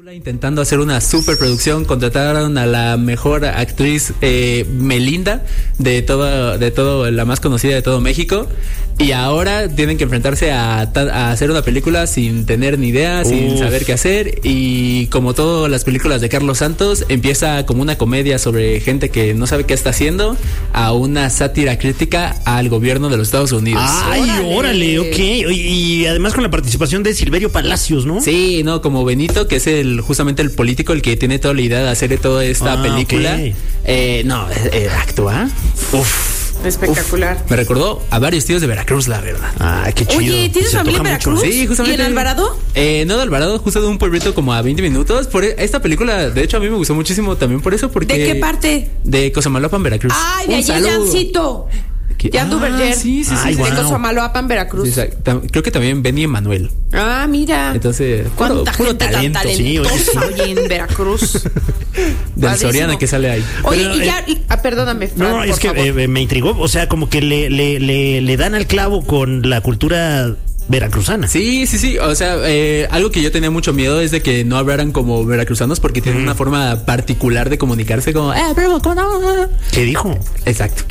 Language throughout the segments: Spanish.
Intentando hacer una superproducción, contrataron a la mejor actriz Melinda de todo, la más conocida de todo México, y ahora tienen que enfrentarse a hacer una película sin tener ni idea, sin saber qué hacer, y como todas las películas de Carlos Santos, empieza como una comedia sobre gente que no sabe qué está haciendo, a una sátira crítica al gobierno de los Estados Unidos. ¡Ay, órale! Ok, y además con la participación de Silverio Palacios, ¿no? Sí, no, como Benito, que es justamente el político, el que tiene toda la idea de hacer toda esta película. Okay. Actúa. Espectacular. Me recordó a varios tíos de Veracruz, la verdad. Qué chido. Oye, ¿tienes familia en Veracruz? Sí, justamente. ¿Y en Alvarado? No de Alvarado, justo de un pueblito como a 20 minutos. Esta película, de hecho, a mí me gustó muchísimo también por eso, porque... ¿De qué parte? De Cosamaloapan, Veracruz. Ay, de allá Jancito. Jan Duverger. Sí. De Cosamaloapan, Veracruz. Sí, creo que también Benny Emanuel. Mira. Entonces, ¿cuánta gente tan talentosa hoy en Veracruz? Del Soriana que sale ahí. Oye, perdóname, Fran, no, es que me intrigó, o sea, como que le dan al clavo con la cultura veracruzana. Sí, o sea, algo que yo tenía mucho miedo es de que no hablaran como veracruzanos, porque tienen una forma particular de comunicarse, como ¿qué dijo? Exacto.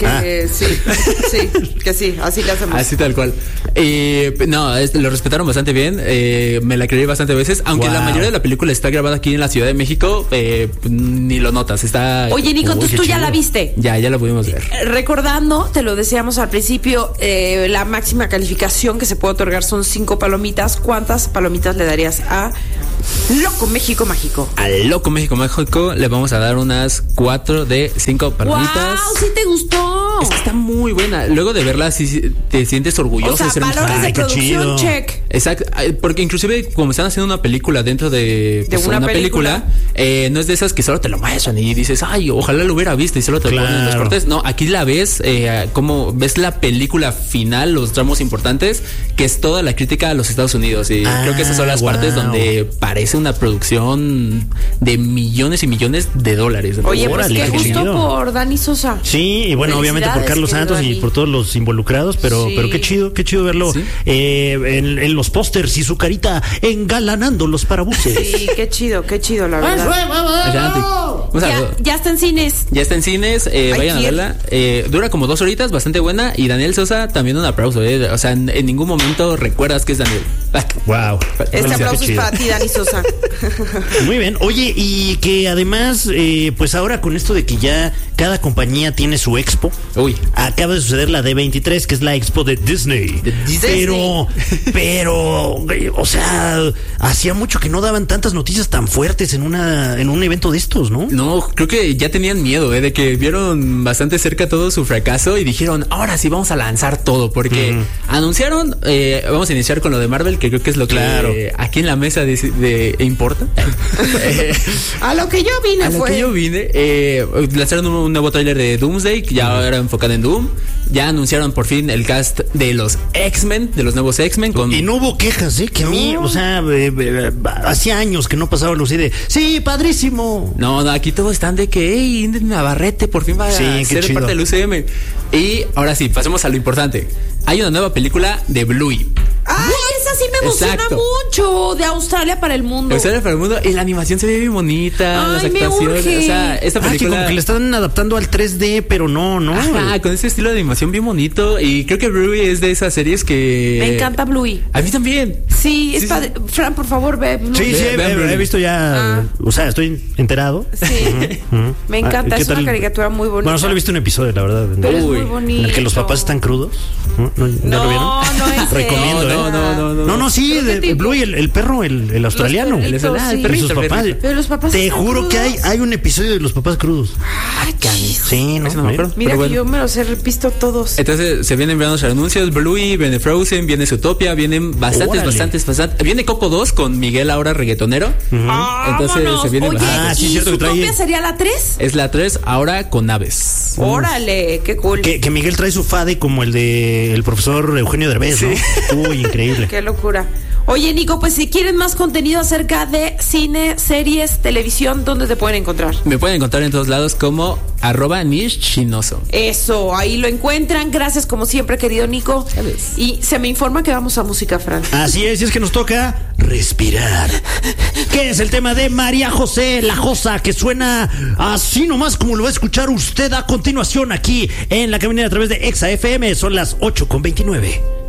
Sí, así le hacemos. Así tal cual. Lo respetaron bastante bien, me la creí bastante veces, aunque la mayoría de la película está grabada aquí en la Ciudad de México, ni lo notas, está... Oye, Nico, tú ya la viste. Ya la pudimos ver. Recordando, te lo decíamos al principio, la máxima calificación que se puede otorgar son 5 palomitas. ¿Cuántas palomitas le darías a Loco México Mágico? Al Loco México Mágico le vamos a dar unas 4 de 5 palomitas. ¡Wow! ¿Sí te gustó? Es que está muy buena. Luego de verla, sí te sientes orgulloso. O sea, de ser valores de producción, check. Exacto, porque inclusive como están haciendo una película dentro de una película, no es de esas que solo te lo muestran y dices, ay, ojalá lo hubiera visto y solo te lo ponen en los cortes. No, aquí la ves, como ves la película final, los tramos importantes, que es toda la crítica a los Estados Unidos, y creo que esas son las partes donde parece una producción de millones y millones de dólares. Oye, pues qué gusto por Dani Sosa. Sí, y bueno, obviamente por Carlos Santos y por todos los involucrados, pero qué chido verlo en los pósters y su carita engalanando los parabuses. Sí, qué chido, la verdad. Ya está en cines. Ya está en cines, vayan a verla. Dura como 2 horitas, bastante buena, y Daniel Sosa también un aplauso, o sea, en ningún momento recuerdas que es Daniel. Wow. Este aplauso es para ti, Dani Sosa. Muy bien. Oye, y que además, pues ahora con esto de que ya cada compañía tiene su expo, acaba de suceder la D23, que es la expo de Disney. Pero, o sea, hacía mucho que no daban tantas noticias tan fuertes en un evento de estos, ¿no? No, creo que ya tenían miedo, de que vieron bastante cerca todo su fracaso y dijeron, ahora sí vamos a lanzar todo, porque anunciaron, vamos a iniciar con lo de Marvel, que creo que es lo que aquí en la mesa importa. A lo que yo vine lanzaron un nuevo tráiler de Doomsday, que ya era enfocado en Doom. Ya anunciaron por fin el cast de los X-Men, de los nuevos X-Men. Y no hubo quejas, que a mí, o sea, hacía años que no pasaba Lucy de, sí, padrísimo. No, aquí todos están de que, Indy Navarrete por fin va a ser parte del UCM. Y ahora sí, pasemos a lo importante. Hay una nueva película de Bluey. ¡Ay, esa sí me emociona mucho! De Australia para el mundo. Y la animación se ve bien bonita. Ay, las actuaciones. Me urge. O sea, esta película. Que como que le están adaptando al 3D, pero no. Con ese estilo de animación bien bonito. Y creo que Bluey es de esas series que. Me encanta Bluey. A mí también. Sí, es padre. Fran, por favor, ve Bluey. Sí, he visto ya. O sea, estoy enterado. Sí. Me encanta. Es una caricatura muy bonita. Bueno, solo he visto un episodio, la verdad. Pero es muy bonito. En el que los papás están crudos. ¿No lo vieron? No es recomiendo, No, sí, de Bluey, el perro, el australiano. El perrito, sus papás. Pero los papás. Te juro que hay un episodio de los papás crudos. Sí, no me acuerdo. Mira que yo me los he visto todos. Entonces se vienen los anuncios. Bluey, viene Frozen, viene Zootopia, vienen bastantes. Viene Coco 2 con Miguel ahora reggaetonero. Entonces se viene. Sí, cierto. ¿Zootopia sería la 3? Es la 3 ahora con aves. Órale, qué cool. Que Miguel trae su fade como el de el profesor Eugenio Derbez, ¿no? increíble. Qué locura. Oye, Nico, pues si quieren más contenido acerca de cine, series, televisión, ¿dónde te pueden encontrar? Me pueden encontrar en todos lados como @nishchinoso. Eso, ahí lo encuentran. Gracias como siempre, querido Nico. Gracias. Y se me informa que vamos a música, Fran. Así es, y es que nos toca respirar. ¿Qué es el tema de María José La Josa? Que suena así nomás como lo va a escuchar usted a continuación aquí en La Caminera a través de Exa FM. Son las 8:29.